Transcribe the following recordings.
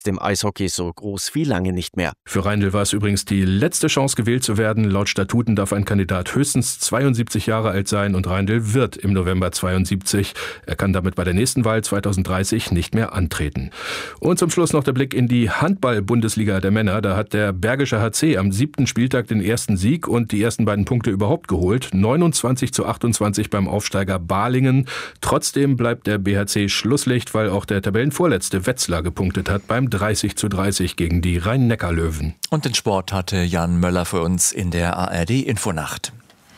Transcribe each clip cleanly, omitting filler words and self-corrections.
dem Eishockey so groß wie lange nicht mehr. Für Reindl war es übrigens die letzte Chance, gewählt zu werden. Laut Statuten darf ein Kandidat höchstens 72 Jahre alt sein und Reindl wird im November 72. Er kann damit bei der nächsten Wahl 2030 nicht mehr antreten. Und zum Schluss noch der Blick in die Handball-Bundesliga der Männer. Da hat der Bergische HC am 7. Spieltag den ersten Sieg und die ersten beiden Punkte überhaupt geholt. 29:28 beim Aufsteiger Balingen. Trotzdem bleibt der BHC Schlusslicht, weil auch der Tabellenvorletzte Wetzlar gepunktet hat beim 30:30 gegen die Rhein-Neckar-Löwen. Und den Sport hatte Jan Möller für uns in der ARD-Infonacht.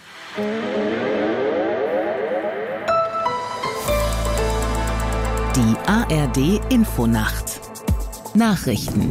Die ARD-Infonacht. Nachrichten.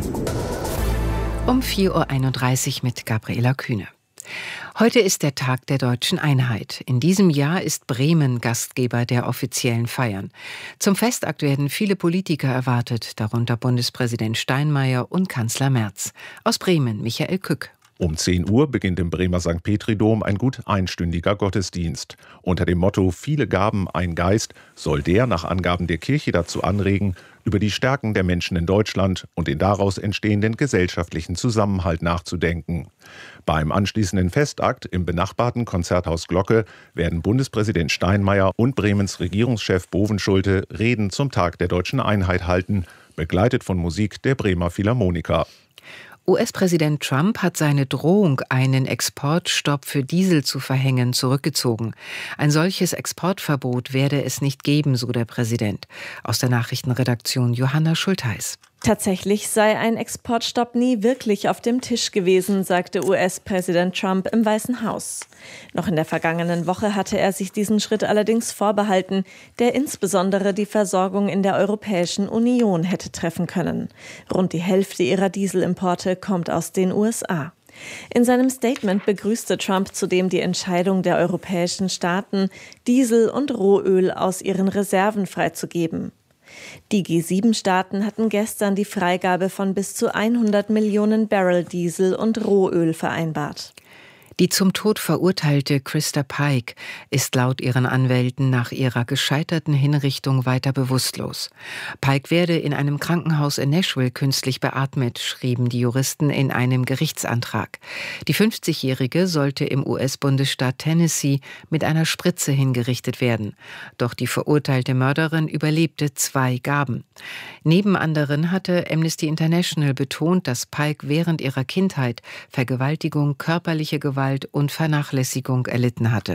Um 4:31 Uhr mit Gabriela Kühne. Heute ist der Tag der deutschen Einheit. In diesem Jahr ist Bremen Gastgeber der offiziellen Feiern. Zum Festakt werden viele Politiker erwartet, darunter Bundespräsident Steinmeier und Kanzler Merz. Aus Bremen Michael Kück. Um 10 Uhr beginnt im Bremer St. Petri-Dom ein gut einstündiger Gottesdienst. Unter dem Motto »Viele Gaben, ein Geist« soll der nach Angaben der Kirche dazu anregen, über die Stärken der Menschen in Deutschland und den daraus entstehenden gesellschaftlichen Zusammenhalt nachzudenken. Beim anschließenden Festakt im benachbarten Konzerthaus Glocke werden Bundespräsident Steinmeier und Bremens Regierungschef Bovenschulte Reden zum Tag der deutschen Einheit halten, begleitet von Musik der Bremer Philharmoniker. US-Präsident Trump hat seine Drohung, einen Exportstopp für Diesel zu verhängen, zurückgezogen. Ein solches Exportverbot werde es nicht geben, so der Präsident. Aus der Nachrichtenredaktion Johanna Schultheis. Tatsächlich sei ein Exportstopp nie wirklich auf dem Tisch gewesen, sagte US-Präsident Trump im Weißen Haus. Noch in der vergangenen Woche hatte er sich diesen Schritt allerdings vorbehalten, der insbesondere die Versorgung in der Europäischen Union hätte treffen können. Rund die Hälfte ihrer Dieselimporte kommt aus den USA. In seinem Statement begrüßte Trump zudem die Entscheidung der europäischen Staaten, Diesel und Rohöl aus ihren Reserven freizugeben. Die G7-Staaten hatten gestern die Freigabe von bis zu 100 Millionen Barrel Diesel und Rohöl vereinbart. Die zum Tod verurteilte Krista Pike ist laut ihren Anwälten nach ihrer gescheiterten Hinrichtung weiter bewusstlos. Pike werde in einem Krankenhaus in Nashville künstlich beatmet, schrieben die Juristen in einem Gerichtsantrag. Die 50-Jährige sollte im US-Bundesstaat Tennessee mit einer Spritze hingerichtet werden. Doch die verurteilte Mörderin überlebte 2 Gaben. Neben anderen hatte Amnesty International betont, dass Pike während ihrer Kindheit Vergewaltigung, körperliche Gewalt und Vernachlässigung erlitten hatte.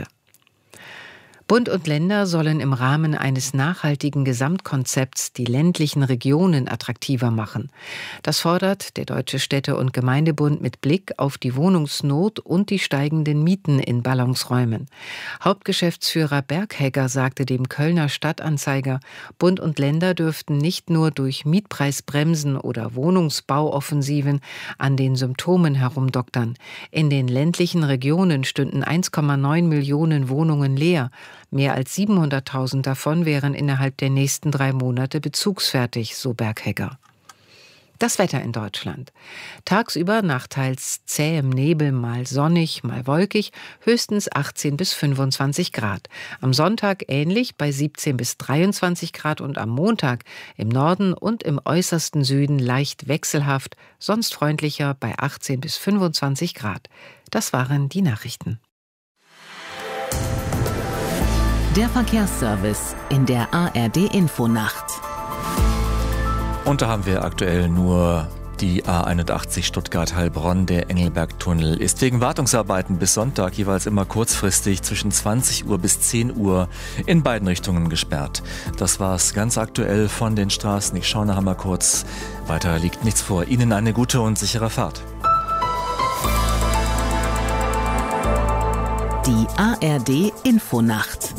Bund und Länder sollen im Rahmen eines nachhaltigen Gesamtkonzepts die ländlichen Regionen attraktiver machen. Das fordert der Deutsche Städte- und Gemeindebund mit Blick auf die Wohnungsnot und die steigenden Mieten in Ballungsräumen. Hauptgeschäftsführer Berghegger sagte dem Kölner Stadtanzeiger, Bund und Länder dürften nicht nur durch Mietpreisbremsen oder Wohnungsbauoffensiven an den Symptomen herumdoktern. In den ländlichen Regionen stünden 1,9 Millionen Wohnungen leer. Mehr als 700.000 davon wären innerhalb der nächsten 3 Monate bezugsfertig, so Berghegger. Das Wetter in Deutschland. Tagsüber nach teils zähem Nebel, mal sonnig, mal wolkig, höchstens 18 bis 25 Grad. Am Sonntag ähnlich bei 17 bis 23 Grad und am Montag im Norden und im äußersten Süden leicht wechselhaft, sonst freundlicher bei 18 bis 25 Grad. Das waren die Nachrichten. Der Verkehrsservice in der ARD-Infonacht. Und da haben wir aktuell nur die A81 Stuttgart-Heilbronn. Der Engelberg-Tunnel ist wegen Wartungsarbeiten bis Sonntag jeweils immer kurzfristig zwischen 20 Uhr bis 10 Uhr in beiden Richtungen gesperrt. Das war's ganz aktuell von den Straßen. Ich schaue nachher mal kurz. Weiter liegt nichts vor. Ihnen eine gute und sichere Fahrt. Die ARD-Infonacht.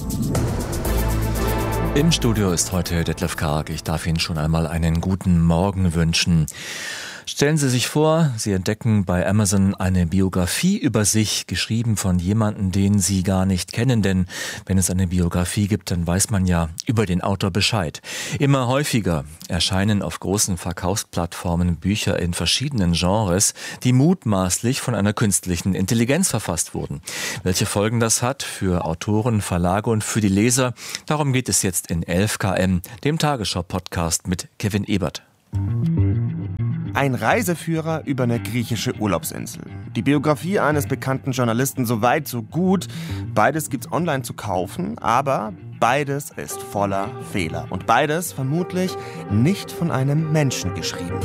Im Studio ist heute Detlef Karg. Ich darf Ihnen schon einmal einen guten Morgen wünschen. Stellen Sie sich vor, Sie entdecken bei Amazon eine Biografie über sich, geschrieben von jemandem, den Sie gar nicht kennen. Denn wenn es eine Biografie gibt, dann weiß man ja über den Autor Bescheid. Immer häufiger erscheinen auf großen Verkaufsplattformen Bücher in verschiedenen Genres, die mutmaßlich von einer künstlichen Intelligenz verfasst wurden. Welche Folgen das hat für Autoren, Verlage und für die Leser, darum geht es jetzt in 11 km, dem Tagesschau-Podcast mit Kevin Ebert. ein Reiseführer über eine griechische Urlaubsinsel. Die Biografie eines bekannten Journalisten, so weit, so gut. Beides gibt's online zu kaufen, aber beides ist voller Fehler. Und beides vermutlich nicht von einem Menschen geschrieben.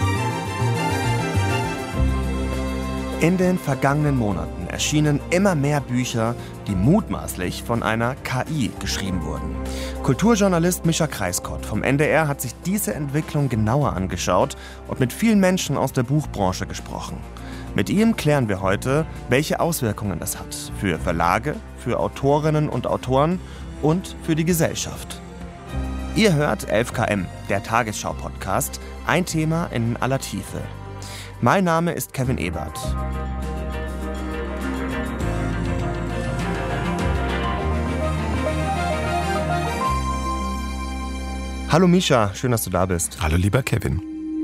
In den vergangenen Monaten erschienen immer mehr Bücher, die mutmaßlich von einer KI geschrieben wurden. Kulturjournalist Mischa Kreiskott vom NDR hat sich diese Entwicklung genauer angeschaut und mit vielen Menschen aus der Buchbranche gesprochen. Mit ihm klären wir heute, welche Auswirkungen das hat für Verlage, für Autorinnen und Autoren und für die Gesellschaft. Ihr hört 11KM, der Tagesschau-Podcast, ein Thema in aller Tiefe. Mein Name ist Kevin Ebert. Hallo Mischa, schön, dass du da bist. Hallo lieber Kevin.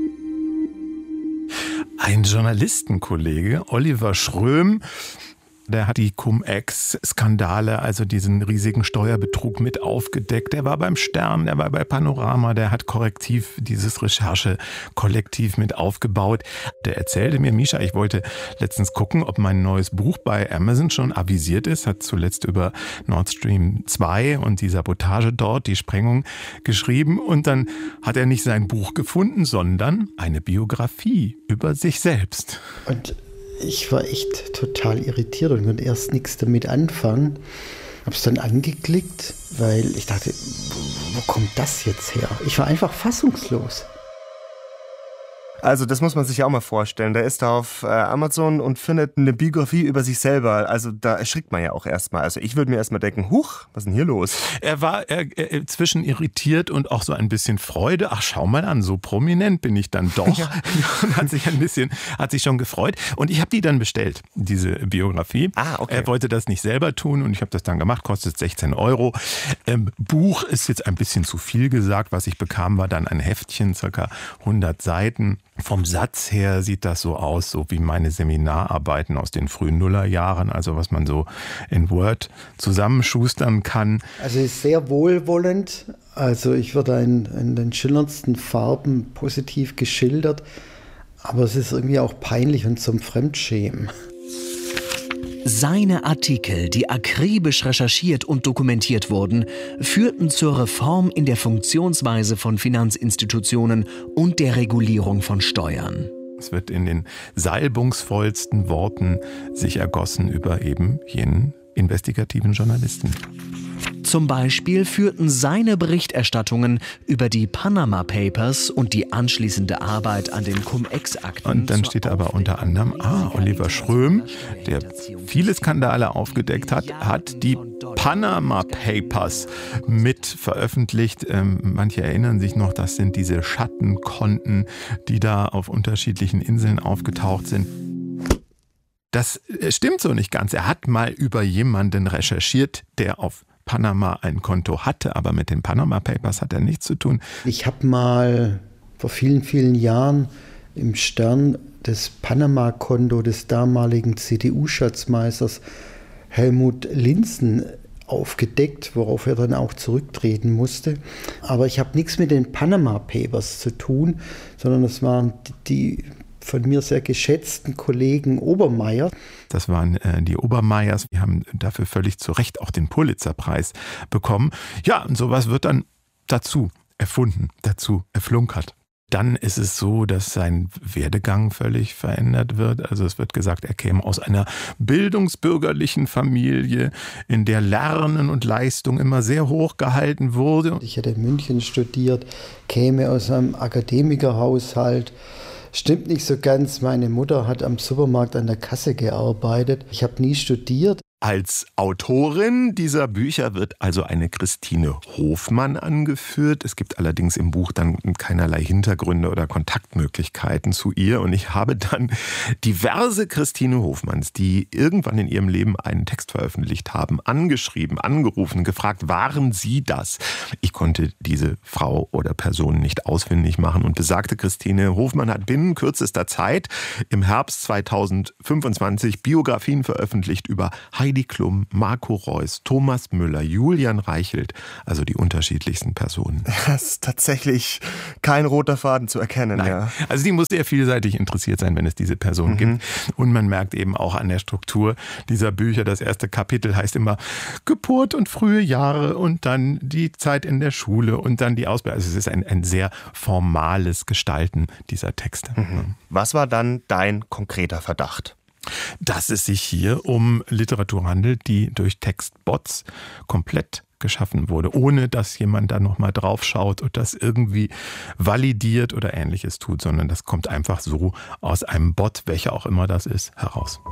Ein Journalistenkollege, Oliver Schröm, der hat die Cum-Ex-Skandale, also diesen riesigen Steuerbetrug mit aufgedeckt. Der war beim Stern, der war bei Panorama, der hat korrektiv dieses Recherchekollektiv mit aufgebaut. Der erzählte mir, Mischa, ich wollte letztens gucken, ob mein neues Buch bei Amazon schon avisiert ist, hat zuletzt über Nord Stream 2 und die Sabotage dort, die Sprengung geschrieben. Und dann hat er nicht sein Buch gefunden, sondern eine Biografie über sich selbst. Und ich war echt total irritiert und konnte erst nichts damit anfangen. Habe es dann angeklickt, weil ich dachte, wo kommt das jetzt her? Ich war einfach fassungslos. Also das muss man sich ja auch mal vorstellen. Der ist da auf Amazon und findet eine Biografie über sich selber. Also da erschrickt man ja auch erstmal. Also ich würde mir erstmal denken, huch, was ist denn hier los? Er war zwischen irritiert und auch so ein bisschen Freude. Ach, schau mal an, so prominent bin ich dann doch. Ja. Und hat sich schon gefreut. Und ich habe die dann bestellt, diese Biografie. Okay. Er wollte das nicht selber tun und ich habe das dann gemacht, kostet 16 €. Buch ist jetzt ein bisschen zu viel gesagt. Was ich bekam, war dann ein Heftchen, ca. 100 Seiten. Vom Satz her sieht das so aus, so wie meine Seminararbeiten aus den frühen Nullerjahren, also was man so in Word zusammenschustern kann. Also es ist sehr wohlwollend, also ich würde in den schillerndsten Farben positiv geschildert, aber es ist irgendwie auch peinlich und zum Fremdschämen. Seine Artikel, die akribisch recherchiert und dokumentiert wurden, führten zur Reform in der Funktionsweise von Finanzinstitutionen und der Regulierung von Steuern. Es wird in den salbungsvollsten Worten sich ergossen über eben jenen investigativen Journalisten. Zum Beispiel führten seine Berichterstattungen über die Panama Papers und die anschließende Arbeit an den Cum-Ex-Akten. Und dann steht aber unter anderem, Oliver Schröm, der viele Skandale aufgedeckt hat die Panama Papers mit veröffentlicht. Manche erinnern sich noch, das sind diese Schattenkonten, die da auf unterschiedlichen Inseln aufgetaucht sind. Das stimmt so nicht ganz. Er hat mal über jemanden recherchiert, der auf Panama ein Konto hatte, aber mit den Panama Papers hat er nichts zu tun. Ich habe mal vor vielen, vielen Jahren im Stern das Panama-Konto des damaligen CDU-Schatzmeisters Helmut Linzen aufgedeckt, worauf er dann auch zurücktreten musste. Aber ich habe nichts mit den Panama Papers zu tun, sondern es waren die von mir sehr geschätzten Kollegen Obermeier. Das waren die Obermeiers. Die haben dafür völlig zu Recht auch den Pulitzerpreis bekommen. Ja, und sowas wird dann dazu erfunden, dazu erflunkert. Dann ist es so, dass sein Werdegang völlig verändert wird. Also es wird gesagt, er käme aus einer bildungsbürgerlichen Familie, in der Lernen und Leistung immer sehr hoch gehalten wurde. Ich hätte in München studiert, käme aus einem Akademikerhaushalt. Stimmt nicht so ganz. Meine Mutter hat am Supermarkt an der Kasse gearbeitet. Ich habe nie studiert. Als Autorin dieser Bücher wird also eine Christine Hofmann angeführt. Es gibt allerdings im Buch dann keinerlei Hintergründe oder Kontaktmöglichkeiten zu ihr. Und ich habe dann diverse Christine Hofmanns, die irgendwann in ihrem Leben einen Text veröffentlicht haben, angeschrieben, angerufen, gefragt, waren sie das? Ich konnte diese Frau oder Person nicht ausfindig machen. Und besagte Christine Hofmann hat binnen kürzester Zeit im Herbst 2025 Biografien veröffentlicht über Heidi Klum, Marco Reus, Thomas Müller, Julian Reichelt, also die unterschiedlichsten Personen. Das ist tatsächlich kein roter Faden zu erkennen. Nein. Ja. Also die muss sehr vielseitig interessiert sein, wenn es diese Person gibt. Und man merkt eben auch an der Struktur dieser Bücher, das erste Kapitel heißt immer Geburt und frühe Jahre und dann die Zeit in der Schule und dann die Ausbildung. Also es ist ein sehr formales Gestalten dieser Texte. Was war dann dein konkreter Verdacht? Dass es sich hier um Literatur handelt, die durch Textbots komplett geschaffen wurde, ohne dass jemand da nochmal drauf schaut und das irgendwie validiert oder Ähnliches tut, sondern das kommt einfach so aus einem Bot, welcher auch immer das ist, heraus.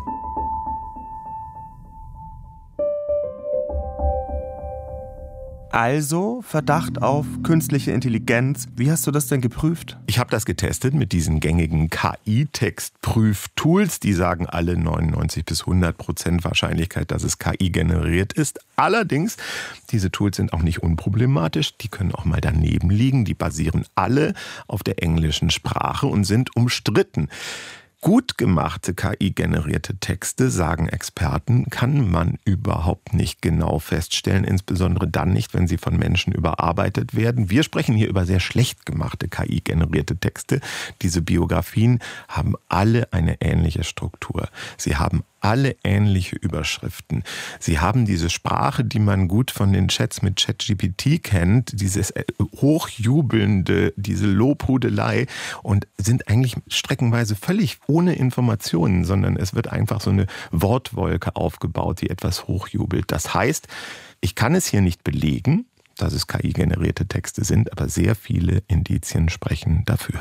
Also Verdacht auf künstliche Intelligenz. Wie hast du das denn geprüft? Ich habe das getestet mit diesen gängigen KI-Textprüftools. Die sagen alle 99-100% Wahrscheinlichkeit, dass es KI generiert ist. Allerdings, diese Tools sind auch nicht unproblematisch. Die können auch mal daneben liegen. Die basieren alle auf der englischen Sprache und sind umstritten. Gut gemachte KI-generierte Texte, sagen Experten, kann man überhaupt nicht genau feststellen, insbesondere dann nicht, wenn sie von Menschen überarbeitet werden. Wir sprechen hier über sehr schlecht gemachte KI-generierte Texte. Diese Biografien haben alle eine ähnliche Struktur. Sie haben alle ähnliche Überschriften. Sie haben diese Sprache, die man gut von den Chats mit ChatGPT kennt, dieses hochjubelnde, diese Lobhudelei und sind eigentlich streckenweise völlig ohne Informationen, sondern es wird einfach so eine Wortwolke aufgebaut, die etwas hochjubelt. Das heißt, ich kann es hier nicht belegen, dass es KI-generierte Texte sind, aber sehr viele Indizien sprechen dafür.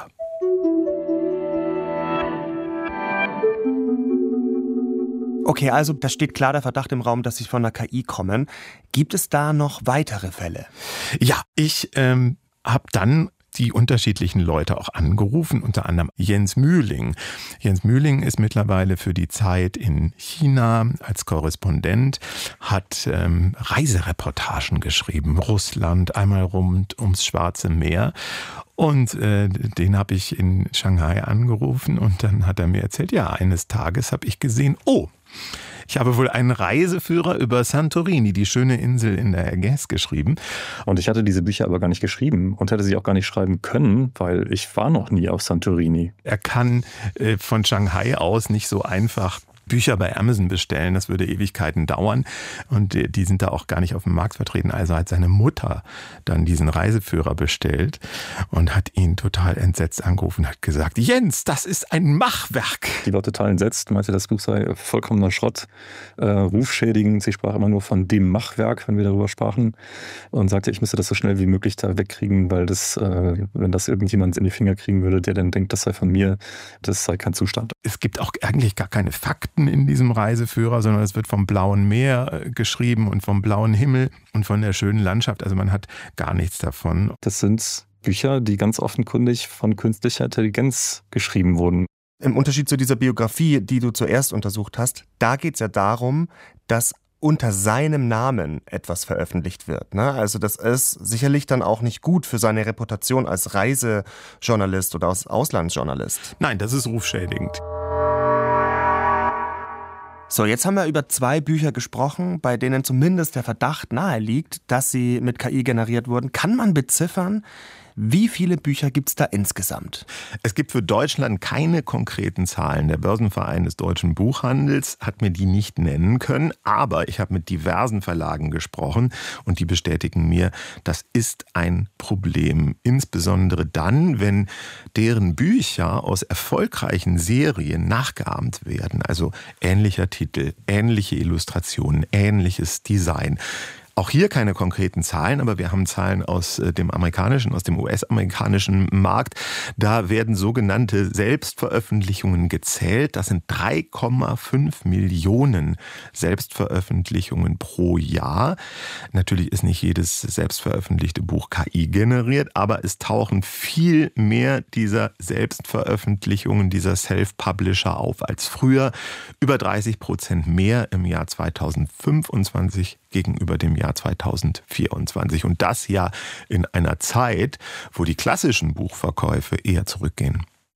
Okay, also da steht klar der Verdacht im Raum, dass sie von der KI kommen. Gibt es da noch weitere Fälle? Ja, ich habe dann die unterschiedlichen Leute auch angerufen, unter anderem Jens Mühling. Jens Mühling ist mittlerweile für die Zeit in China als Korrespondent, hat Reisereportagen geschrieben, Russland, einmal rund ums Schwarze Meer. Und den habe ich in Shanghai angerufen und dann hat er mir erzählt, ja, eines Tages habe ich gesehen, ich habe wohl einen Reiseführer über Santorini, die schöne Insel in der Ägäis, geschrieben. Und ich hatte diese Bücher aber gar nicht geschrieben und hätte sie auch gar nicht schreiben können, weil ich war noch nie auf Santorini. Er kann von Shanghai aus nicht so einfach Bücher bei Amazon bestellen, das würde Ewigkeiten dauern und die sind da auch gar nicht auf dem Markt vertreten. Also hat seine Mutter dann diesen Reiseführer bestellt und hat ihn total entsetzt angerufen und hat gesagt, Jens, das ist ein Machwerk. Die war total entsetzt, meinte, das Buch sei vollkommener Schrott, rufschädigend. Sie sprach immer nur von dem Machwerk, wenn wir darüber sprachen und sagte, ich müsste das so schnell wie möglich da wegkriegen, weil das, wenn das irgendjemand in die Finger kriegen würde, der dann denkt, das sei von mir, das sei kein Zustand. Es gibt auch eigentlich gar keine Fakten in diesem Reiseführer, sondern es wird vom blauen Meer geschrieben und vom blauen Himmel und von der schönen Landschaft. Also man hat gar nichts davon. Das sind Bücher, die ganz offenkundig von künstlicher Intelligenz geschrieben wurden. Im Unterschied zu dieser Biografie, die du zuerst untersucht hast, da geht es ja darum, dass unter seinem Namen etwas veröffentlicht wird. Ne? Also das ist sicherlich dann auch nicht gut für seine Reputation als Reisejournalist oder als Auslandsjournalist. Nein, das ist rufschädigend. So, jetzt haben wir über 2 Bücher gesprochen, bei denen zumindest der Verdacht nahe liegt, dass sie mit KI generiert wurden. Kann man beziffern, wie viele Bücher gibt es da insgesamt? Es gibt für Deutschland keine konkreten Zahlen. Der Börsenverein des deutschen Buchhandels hat mir die nicht nennen können, aber ich habe mit diversen Verlagen gesprochen und die bestätigen mir, das ist ein Problem. Insbesondere dann, wenn deren Bücher aus erfolgreichen Serien nachgeahmt werden. Also ähnlicher Titel, ähnliche Illustrationen, ähnliches Design. Auch hier keine konkreten Zahlen, aber wir haben Zahlen aus dem amerikanischen, aus dem US-amerikanischen Markt. Da werden sogenannte Selbstveröffentlichungen gezählt. Das sind 3,5 Millionen Selbstveröffentlichungen pro Jahr. Natürlich ist nicht jedes selbstveröffentlichte Buch KI generiert, aber es tauchen viel mehr dieser Selbstveröffentlichungen, dieser Self-Publisher auf als früher. Über 30% mehr im Jahr 2025 gegenüber dem Jahr 2024. Und das ja in einer Zeit, wo die klassischen Buchverkäufe eher zurückgehen.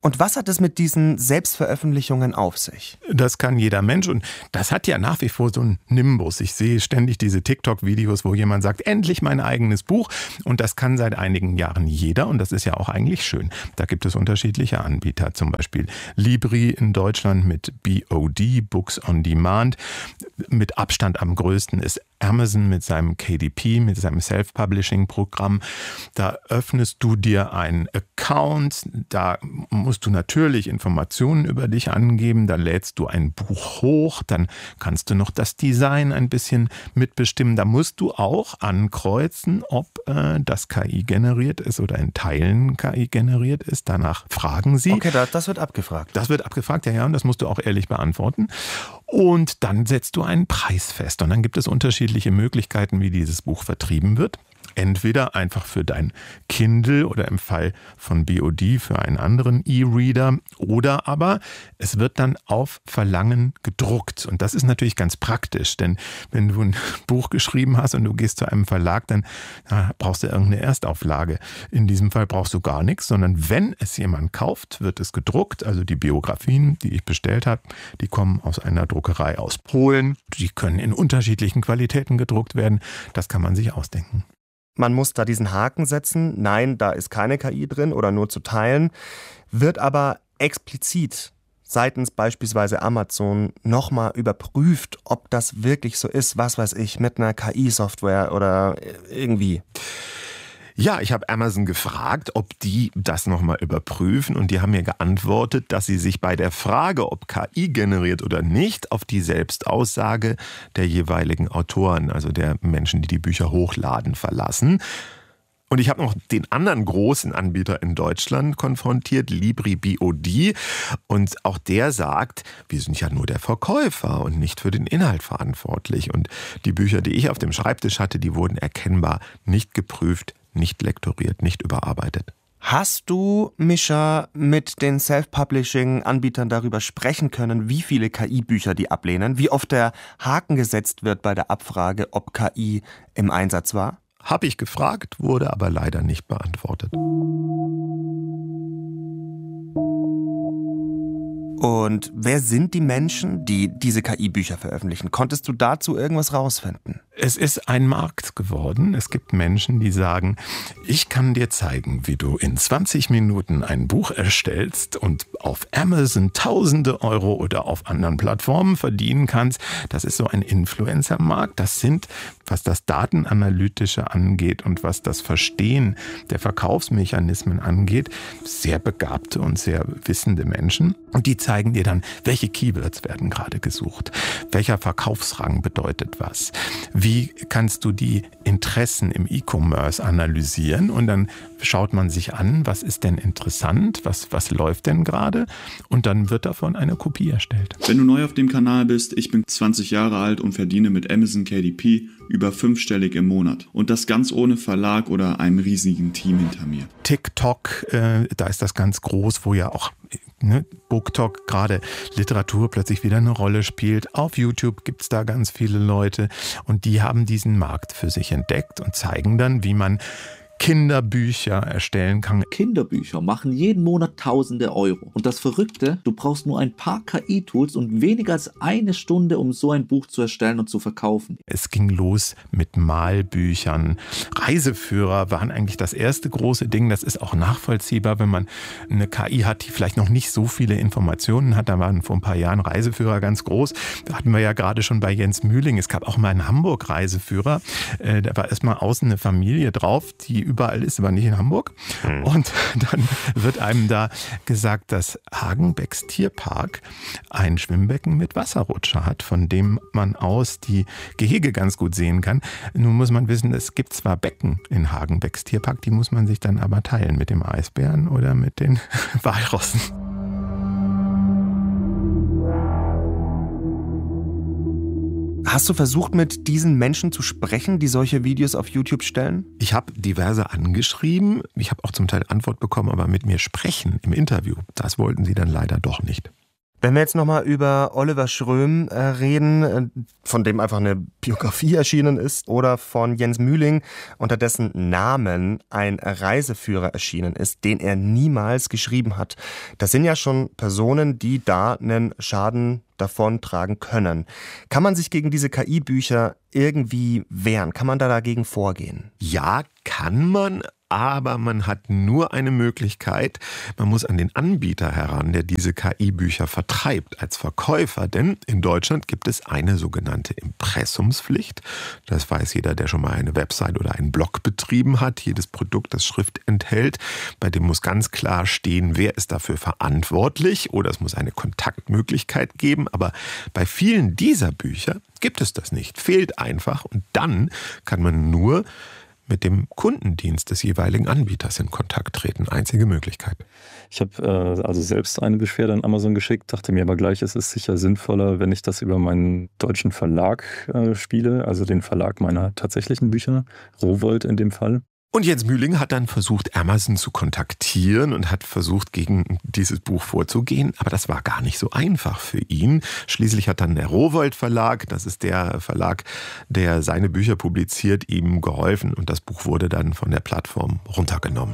Und was hat es mit diesen Selbstveröffentlichungen auf sich? Das kann jeder Mensch und das hat ja nach wie vor so einen Nimbus. Ich sehe ständig diese TikTok-Videos, wo jemand sagt, endlich mein eigenes Buch. Und das kann seit einigen Jahren jeder und das ist ja auch eigentlich schön. Da gibt es unterschiedliche Anbieter, zum Beispiel Libri in Deutschland mit BOD, Books on Demand. Mit Abstand am größten ist Amazon mit seinem KDP, mit seinem Self-Publishing-Programm. Da öffnest du dir einen Account, da musst du natürlich Informationen über dich angeben, da lädst du ein Buch hoch, dann kannst du noch das Design ein bisschen mitbestimmen. Da musst du auch ankreuzen, ob das KI generiert ist oder in Teilen KI generiert ist. Danach fragen sie. Okay, das wird abgefragt. Das wird abgefragt, ja, und das musst du auch ehrlich beantworten. Und dann setzt du einen Preis fest und dann gibt es unterschiedliche Möglichkeiten, wie dieses Buch vertrieben wird. Entweder einfach für dein Kindle oder im Fall von BOD für einen anderen E-Reader oder aber es wird dann auf Verlangen gedruckt. Und das ist natürlich ganz praktisch, denn wenn du ein Buch geschrieben hast und du gehst zu einem Verlag, dann brauchst du irgendeine Erstauflage. In diesem Fall brauchst du gar nichts, sondern wenn es jemand kauft, wird es gedruckt. Also die Biografien, die ich bestellt habe, die kommen aus einer Druckerei aus Polen. Die können in unterschiedlichen Qualitäten gedruckt werden. Das kann man sich ausdenken. Man muss da diesen Haken setzen, nein, da ist keine KI drin oder nur zu Teilen, wird aber explizit seitens beispielsweise Amazon nochmal überprüft, ob das wirklich so ist, was weiß ich, mit einer KI-Software oder irgendwie. Ja, ich habe Amazon gefragt, ob die das nochmal überprüfen und die haben mir geantwortet, dass sie sich bei der Frage, ob KI generiert oder nicht, auf die Selbstaussage der jeweiligen Autoren, also der Menschen, die die Bücher hochladen, verlassen. Und ich habe noch den anderen großen Anbieter in Deutschland konfrontiert, Libri BOD. Und auch der sagt, wir sind ja nur der Verkäufer und nicht für den Inhalt verantwortlich. Und die Bücher, die ich auf dem Schreibtisch hatte, die wurden erkennbar nicht geprüft, nicht lektoriert, nicht überarbeitet. Hast du, Mischa, mit den Self-Publishing-Anbietern darüber sprechen können, wie viele KI-Bücher die ablehnen, wie oft der Haken gesetzt wird bei der Abfrage, ob KI im Einsatz war? Habe ich gefragt, wurde aber leider nicht beantwortet. Und wer sind die Menschen, die diese KI-Bücher veröffentlichen? Konntest du dazu irgendwas rausfinden? Es ist ein Markt geworden. Es gibt Menschen, die sagen, ich kann dir zeigen, wie du in 20 Minuten ein Buch erstellst und auf Amazon Tausende Euro oder auf anderen Plattformen verdienen kannst. Das ist so ein Influencer-Markt. Das sind, was das Datenanalytische angeht und was das Verstehen der Verkaufsmechanismen angeht, sehr begabte und sehr wissende Menschen. Und die zeigen dir dann, welche Keywords werden gerade gesucht, welcher Verkaufsrang bedeutet was, wie kannst du die Interessen im E-Commerce analysieren und dann schaut man sich an, was ist denn interessant, was läuft denn gerade und dann wird davon eine Kopie erstellt. Wenn du neu auf dem Kanal bist, ich bin 20 Jahre alt und verdiene mit Amazon KDP über 5-stellig im Monat und das ganz ohne Verlag oder einem riesigen Team hinter mir. TikTok, da ist das ganz groß, wo ja auch BookTok, gerade Literatur plötzlich wieder eine Rolle spielt. Auf YouTube gibt es da ganz viele Leute und die haben diesen Markt für sich entdeckt und zeigen dann, wie man Kinderbücher erstellen kann. Kinderbücher machen jeden Monat Tausende Euro. Und das Verrückte, du brauchst nur ein paar KI-Tools und weniger als eine Stunde, um so ein Buch zu erstellen und zu verkaufen. Es ging los mit Malbüchern. Reiseführer waren eigentlich das erste große Ding. Das ist auch nachvollziehbar, wenn man eine KI hat, die vielleicht noch nicht so viele Informationen hat. Da waren vor ein paar Jahren Reiseführer ganz groß. Da hatten wir ja gerade schon bei Jens Mühling. Es gab auch mal einen Hamburg-Reiseführer. Da war erstmal außen eine Familie drauf, die überall ist, aber nicht in Hamburg. Und dann wird einem da gesagt, dass Hagenbecks Tierpark ein Schwimmbecken mit Wasserrutscher hat, von dem man aus die Gehege ganz gut sehen kann. Nun muss man wissen, es gibt zwar Becken in Hagenbecks Tierpark, die muss man sich dann aber teilen mit dem Eisbären oder mit den Walrossen. Hast du versucht, mit diesen Menschen zu sprechen, die solche Videos auf YouTube stellen? Ich habe diverse angeschrieben. Ich habe auch zum Teil Antwort bekommen, aber mit mir sprechen im Interview, das wollten sie dann leider doch nicht. Wenn wir jetzt nochmal über Oliver Schröm reden, von dem einfach eine Biografie erschienen ist, oder von Jens Mühling, unter dessen Namen ein Reiseführer erschienen ist, den er niemals geschrieben hat. Das sind ja schon Personen, die da einen Schaden davontragen können. Kann man sich gegen diese KI-Bücher irgendwie wehren? Kann man da dagegen vorgehen? Ja, kann man. Aber man hat nur eine Möglichkeit, man muss an den Anbieter heran, der diese KI-Bücher vertreibt als Verkäufer. Denn in Deutschland gibt es eine sogenannte Impressumspflicht. Das weiß jeder, der schon mal eine Website oder einen Blog betrieben hat. Jedes Produkt, das Schrift enthält, bei dem muss ganz klar stehen, wer ist dafür verantwortlich, oder es muss eine Kontaktmöglichkeit geben. Aber bei vielen dieser Bücher gibt es das nicht, fehlt einfach. Und dann kann man nur mit dem Kundendienst des jeweiligen Anbieters in Kontakt treten. Einzige Möglichkeit. Ich habe also selbst eine Beschwerde an Amazon geschickt, dachte mir aber gleich, es ist sicher sinnvoller, wenn ich das über meinen deutschen Verlag spiele, also den Verlag meiner tatsächlichen Bücher, Rowohlt in dem Fall. Und Jens Mühling hat dann versucht, Amazon zu kontaktieren und hat versucht, gegen dieses Buch vorzugehen. Aber das war gar nicht so einfach für ihn. Schließlich hat dann der Rowohlt Verlag, das ist der Verlag, der seine Bücher publiziert, ihm geholfen. Und das Buch wurde dann von der Plattform runtergenommen.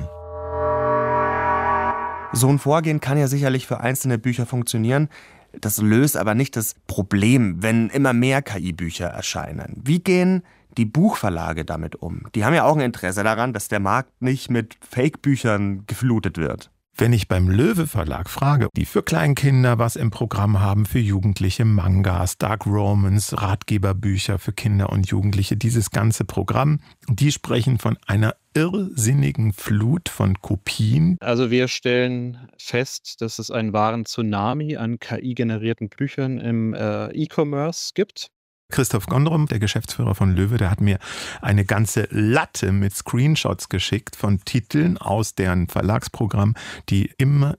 So ein Vorgehen kann ja sicherlich für einzelne Bücher funktionieren. Das löst aber nicht das Problem, wenn immer mehr KI-Bücher erscheinen. Wie gehen die Buchverlage damit um? Die haben ja auch ein Interesse daran, dass der Markt nicht mit Fake-Büchern geflutet wird. Wenn ich beim Löwe Verlag frage, die für Kleinkinder was im Programm haben, für Jugendliche Mangas, Dark Romance, Ratgeberbücher für Kinder und Jugendliche, dieses ganze Programm, die sprechen von einer irrsinnigen Flut von Kopien. Also wir stellen fest, dass es einen wahren Tsunami an KI-generierten Büchern im E-Commerce gibt. Christoph Gondrum, der Geschäftsführer von Löwe, der hat mir eine ganze Latte mit Screenshots geschickt von Titeln aus deren Verlagsprogramm, die immer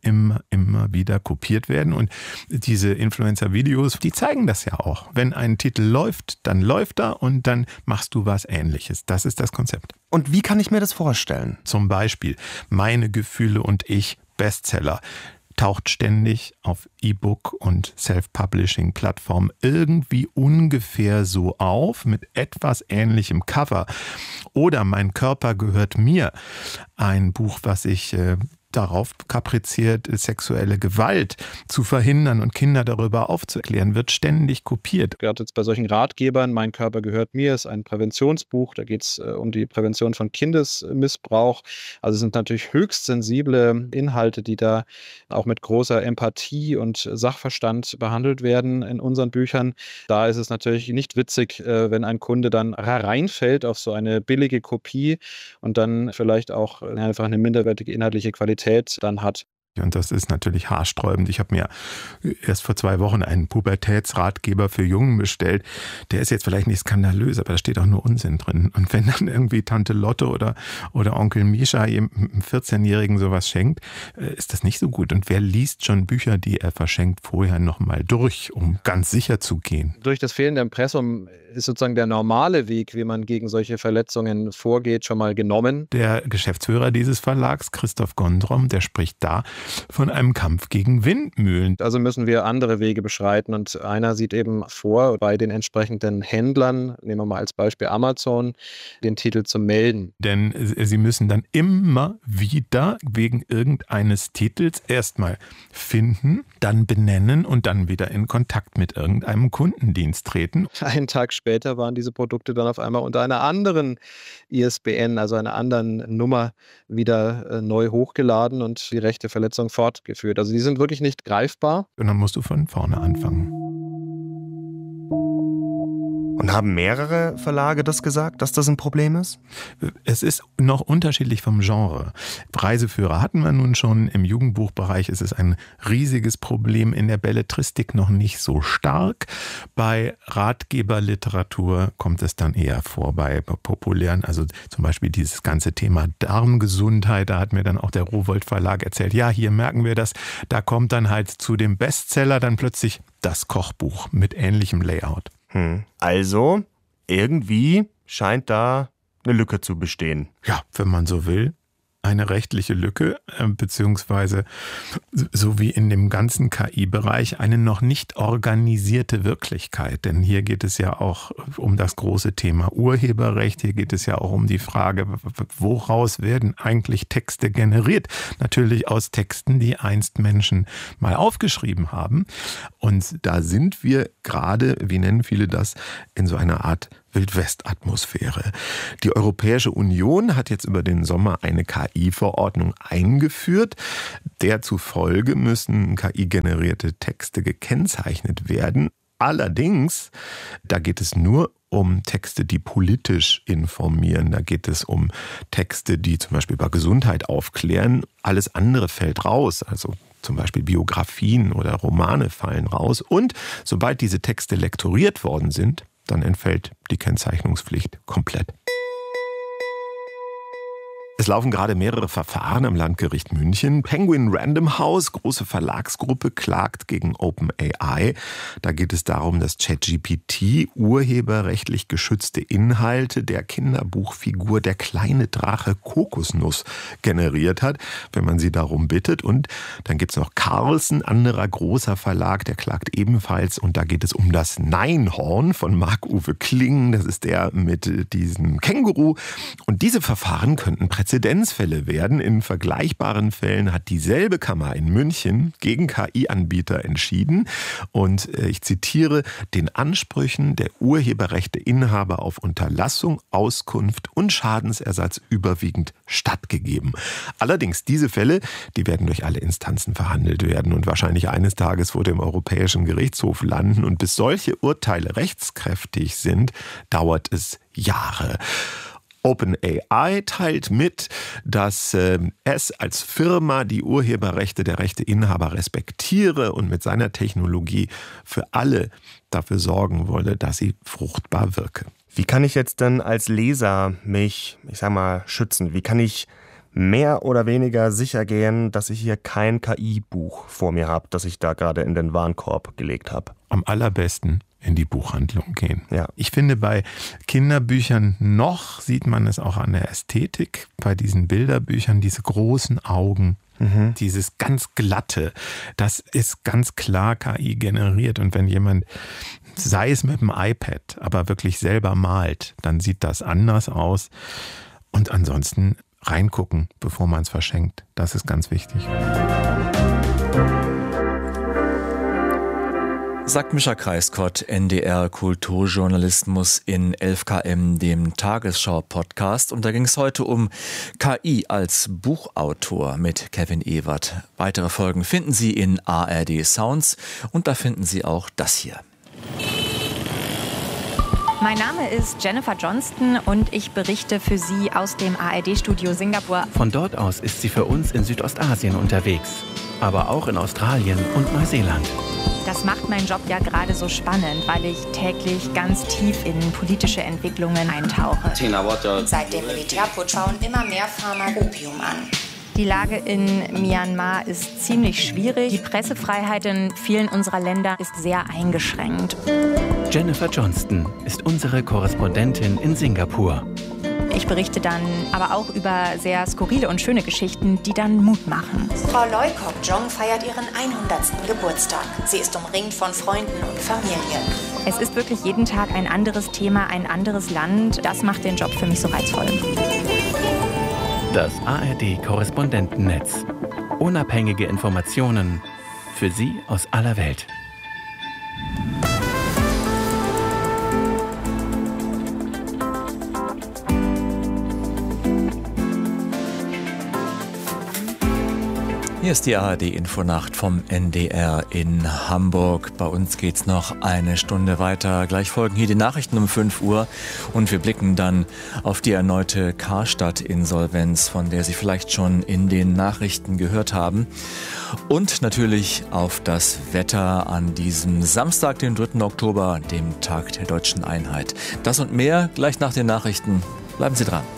wieder kopiert werden. Und diese Influencer-Videos, die zeigen das ja auch. Wenn ein Titel läuft, dann läuft er und dann machst du was Ähnliches. Das ist das Konzept. Und wie kann ich mir das vorstellen? Zum Beispiel Meine Gefühle und ich, Bestseller. Taucht ständig auf E-Book- und Self-Publishing-Plattformen irgendwie ungefähr so auf, mit etwas ähnlichem Cover. Oder Mein Körper gehört mir, ein Buch, was ich darauf kapriziert, sexuelle Gewalt zu verhindern und Kinder darüber aufzuklären, wird ständig kopiert. Gerade jetzt bei solchen Ratgebern, Mein Körper gehört mir, ist ein Präventionsbuch, da geht es um die Prävention von Kindesmissbrauch. Also es sind natürlich höchst sensible Inhalte, die da auch mit großer Empathie und Sachverstand behandelt werden in unseren Büchern. Da ist es natürlich nicht witzig, wenn ein Kunde dann reinfällt auf so eine billige Kopie und dann vielleicht auch einfach eine minderwertige inhaltliche Qualität dann hat. Und das ist natürlich haarsträubend. Ich habe mir erst vor 2 Wochen einen Pubertätsratgeber für Jungen bestellt. Der ist jetzt vielleicht nicht skandalös, aber da steht auch nur Unsinn drin. Und wenn dann irgendwie Tante Lotte oder Onkel Mischa einem 14-Jährigen sowas schenkt, ist das nicht so gut. Und wer liest schon Bücher, die er verschenkt, vorher nochmal durch, um ganz sicher zu gehen? Durch das fehlende Impressum ist sozusagen der normale Weg, wie man gegen solche Verletzungen vorgeht, schon mal genommen. Der Geschäftsführer dieses Verlags, Christoph Gondrom, der spricht da von einem Kampf gegen Windmühlen. Also müssen wir andere Wege beschreiten und einer sieht eben vor, bei den entsprechenden Händlern, nehmen wir mal als Beispiel Amazon, den Titel zu melden. Denn sie müssen dann immer wieder wegen irgendeines Titels erstmal finden, dann benennen und dann wieder in Kontakt mit irgendeinem Kundendienst treten. Einen Tag später waren diese Produkte dann auf einmal unter einer anderen ISBN, also einer anderen Nummer, wieder neu hochgeladen und die rechte Verletzung fortgeführt. Also die sind wirklich nicht greifbar. Und dann musst du von vorne anfangen. Und haben mehrere Verlage das gesagt, dass das ein Problem ist? Es ist noch unterschiedlich vom Genre. Reiseführer hatten wir nun schon. Im Jugendbuchbereich ist es ein riesiges Problem. In der Belletristik noch nicht so stark. Bei Ratgeberliteratur kommt es dann eher vor. Bei populären, also zum Beispiel dieses ganze Thema Darmgesundheit, da hat mir dann auch der Rowohlt Verlag erzählt, ja, hier merken wir das. Da kommt dann halt zu dem Bestseller dann plötzlich das Kochbuch mit ähnlichem Layout. Also, irgendwie scheint da eine Lücke zu bestehen. Ja, wenn man so will. eine rechtliche Lücke, beziehungsweise so wie in dem ganzen KI-Bereich eine noch nicht organisierte Wirklichkeit. Denn hier geht es ja auch um das große Thema Urheberrecht. Hier geht es ja auch um die Frage, woraus werden eigentlich Texte generiert? Natürlich aus Texten, die einst Menschen mal aufgeschrieben haben. Und da sind wir gerade, wie nennen viele das, in so einer Art Wildwest-Atmosphäre. Die Europäische Union hat jetzt über den Sommer eine KI-Verordnung eingeführt. Der zufolge müssen KI-generierte Texte gekennzeichnet werden. Allerdings, da geht es nur um Texte, die politisch informieren. Da geht es um Texte, die zum Beispiel über Gesundheit aufklären. Alles andere fällt raus. Also zum Beispiel Biografien oder Romane fallen raus. Und sobald diese Texte lektoriert worden sind, dann entfällt die Kennzeichnungspflicht komplett. Es laufen gerade mehrere Verfahren am Landgericht München. Penguin Random House, große Verlagsgruppe, klagt gegen OpenAI. Da geht es darum, dass ChatGPT urheberrechtlich geschützte Inhalte der Kinderbuchfigur Der kleine Drache Kokosnuss generiert hat, wenn man sie darum bittet. Und dann gibt es noch Carlsen, anderer großer Verlag, der klagt ebenfalls. Und da geht es um das Neinhorn von Marc-Uwe Kling. Das ist der mit diesem Känguru. Und diese Verfahren könnten Präzedenzfälle werden. In vergleichbaren Fällen hat dieselbe Kammer in München gegen KI-Anbieter entschieden. Und ich zitiere, den Ansprüchen der Urheberrechteinhaber auf Unterlassung, Auskunft und Schadensersatz überwiegend stattgegeben. Allerdings, diese Fälle, die werden durch alle Instanzen verhandelt werden und wahrscheinlich eines Tages vor dem Europäischen Gerichtshof landen. Und bis solche Urteile rechtskräftig sind, dauert es Jahre. OpenAI teilt mit, dass es als Firma die Urheberrechte der Rechteinhaber respektiere und mit seiner Technologie für alle dafür sorgen wolle, dass sie fruchtbar wirke. Wie kann ich jetzt denn als Leser mich, schützen? Wie kann ich mehr oder weniger sicher gehen, dass ich hier kein KI-Buch vor mir habe, das ich da gerade in den Warenkorb gelegt habe? Am allerbesten in die Buchhandlung gehen. Ja. Ich finde, bei Kinderbüchern noch sieht man es auch an der Ästhetik. Bei diesen Bilderbüchern, diese großen Augen, dieses ganz glatte, das ist ganz klar KI generiert. Und wenn jemand, sei es mit dem iPad, aber wirklich selber malt, dann sieht das anders aus. Und ansonsten reingucken, bevor man es verschenkt. Das ist ganz wichtig. Sagt Mischa Kreiskott, NDR-Kulturjournalismus in 11KM, dem Tagesschau-Podcast. Und da ging es heute um KI als Buchautor mit Kevin Ewert. Weitere Folgen finden Sie in ARD Sounds und da finden Sie auch das hier. Mein Name ist Jennifer Johnston und ich berichte für Sie aus dem ARD-Studio Singapur. Von dort aus ist sie für uns in Südostasien unterwegs, aber auch in Australien und Neuseeland. Das macht meinen Job ja gerade so spannend, weil ich täglich ganz tief in politische Entwicklungen eintauche. Seit dem Militärputsch bauen immer mehr Farmer Opium an. Die Lage in Myanmar ist ziemlich schwierig. Die Pressefreiheit in vielen unserer Länder ist sehr eingeschränkt. Jennifer Johnston ist unsere Korrespondentin in Singapur. Ich berichte dann aber auch über sehr skurrile und schöne Geschichten, die dann Mut machen. Frau Loy Kok Jong feiert ihren 100. Geburtstag. Sie ist umringt von Freunden und Familie. Es ist wirklich jeden Tag ein anderes Thema, ein anderes Land. Das macht den Job für mich so reizvoll. Das ARD-Korrespondentennetz. Unabhängige Informationen für Sie aus aller Welt. Hier ist die ARD-Infonacht vom NDR in Hamburg. Bei uns geht's noch eine Stunde weiter. Gleich folgen hier die Nachrichten um 5 Uhr und wir blicken dann auf die erneute Karstadt-Insolvenz, von der Sie vielleicht schon in den Nachrichten gehört haben. Und natürlich auf das Wetter an diesem Samstag, dem 3. Oktober, dem Tag der Deutschen Einheit. Das und mehr gleich nach den Nachrichten. Bleiben Sie dran.